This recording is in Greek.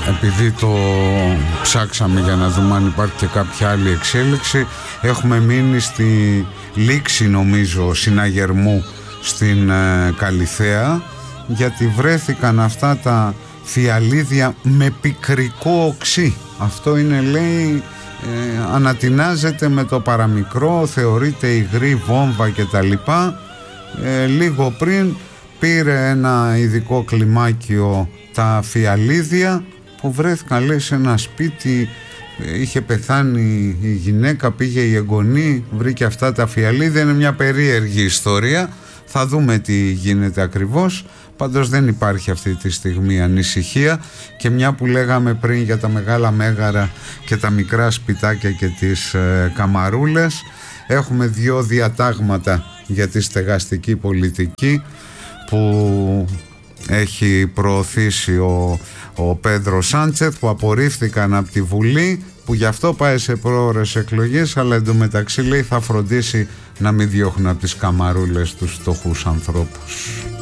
επειδή το ψάξαμε για να δούμε αν υπάρχει και κάποια άλλη εξέλιξη, έχουμε μείνει στη λήξη, νομίζω, συναγερμού στην Καλιθέα, γιατί βρέθηκαν αυτά τα φιαλίδια με πικρικό οξύ. Αυτό είναι, λέει, ανατινάζεται με το παραμικρό, θεωρείται υγρή βόμβα κτλ. Λίγο πριν πήρε ένα ειδικό κλιμάκιο τα φιαλίδια που βρέθηκαν, λέει, σε ένα σπίτι. Είχε πεθάνει η γυναίκα, πήγε η εγγονή, βρήκε αυτά τα φιαλίδια. Είναι μια περίεργη ιστορία, θα δούμε τι γίνεται ακριβώς. Πάντως δεν υπάρχει αυτή τη στιγμή ανησυχία. Και μια που λέγαμε πριν για τα μεγάλα μέγαρα και τα μικρά σπιτάκια και τις καμαρούλες, έχουμε δύο διατάγματα για τη στεγαστική πολιτική που έχει προωθήσει ο Πέντρο Σάντσεθ, που απορρίφθηκαν από τη Βουλή, που γι' αυτό πάει σε πρόωρες εκλογές, αλλά εντωμεταξύ, λέει, θα φροντίσει να μην διώχνουν από τις καμαρούλες τους φτωχούς ανθρώπους.